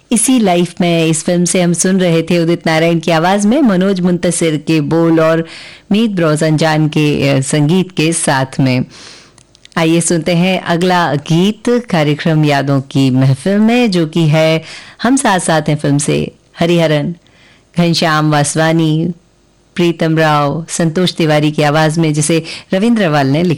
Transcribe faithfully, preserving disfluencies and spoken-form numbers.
इसी लाइफ में इस फिल्म से हम सुन रहे थे उदित नारायण की आवाज में मनोज मुंतसिर के बोल और मीत ब्रोजनजान के संगीत के साथ में। आइए सुनते हैं अगला गीत कार्यक्रम यादों की महफिल में, जो कि है हम साथ साथ हैं फिल्म से। हरिहरन, घनश्याम वासवानी, प्रीतम राव, संतोष तिवारी की आवाज में, जिसे रविंद्र रावल ने लिखा।